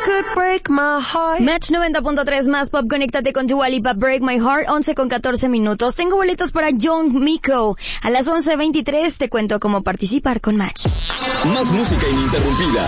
could break my heart. Match 90.3 más pop, conéctate con Dua Lipa, Break My Heart, 11:14 minutos. Tengo boletos para Young Miko. A las 11:23 te cuento cómo participar con Match. Más música ininterrumpida.